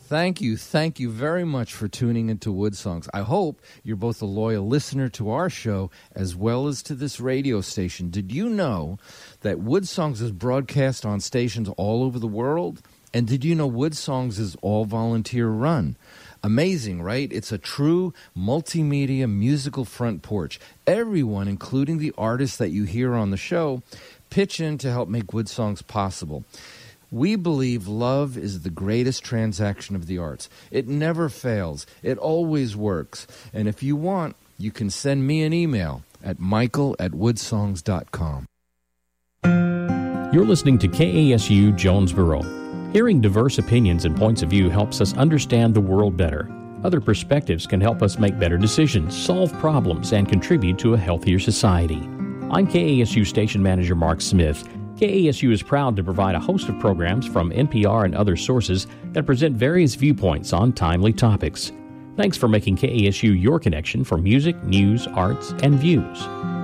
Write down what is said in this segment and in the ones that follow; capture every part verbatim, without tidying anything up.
Thank you. Thank you very much for tuning into Wood Songs. I hope you're both a loyal listener to our show as well as to this radio station. Did you know that Wood Songs is broadcast on stations all over the world? And did you know Wood Songs is all volunteer run? Amazing, right? It's a true multimedia musical front porch. Everyone, including the artists that you hear on the show, pitch in to help make Wood Songs possible. We believe love is the greatest transaction of the arts. It never fails. It always works. And if you want, you can send me an email at michael at woodsongs dot com. You're listening to K A S U Jonesboro. Hearing diverse opinions and points of view helps us understand the world better. Other perspectives can help us make better decisions, solve problems, and contribute to a healthier society. I'm K A S U Station Manager Mark Smith. K A S U is proud to provide a host of programs from N P R and other sources that present various viewpoints on timely topics. Thanks for making K A S U your connection for music, news, arts, and views.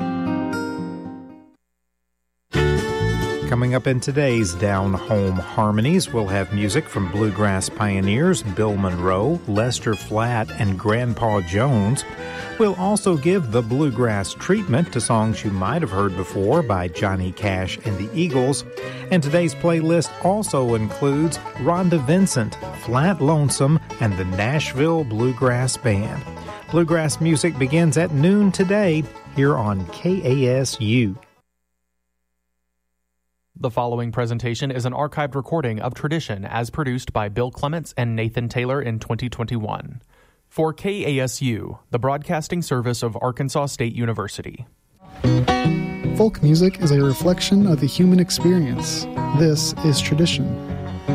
Coming up in today's Down Home Harmonies, we'll have music from bluegrass pioneers Bill Monroe, Lester Flatt, and Grandpa Jones. We'll also give the bluegrass treatment to songs you might have heard before by Johnny Cash and the Eagles. And today's playlist also includes Rhonda Vincent, Flat Lonesome, and the Nashville Bluegrass Band. Bluegrass music begins at noon today here on K A S U. The following presentation is an archived recording of Tradition as produced by Bill Clements and Nathan Taylor in twenty twenty-one. For K A S U, the broadcasting service of Arkansas State University. Folk music is a reflection of the human experience. This is Tradition.